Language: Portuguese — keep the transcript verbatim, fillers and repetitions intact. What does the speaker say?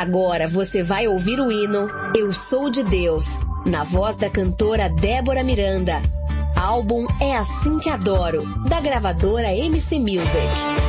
Agora você vai ouvir o hino Eu Sou de Deus, na voz da cantora Débora Miranda. Álbum É Assim Que Adoro, da gravadora M C Music.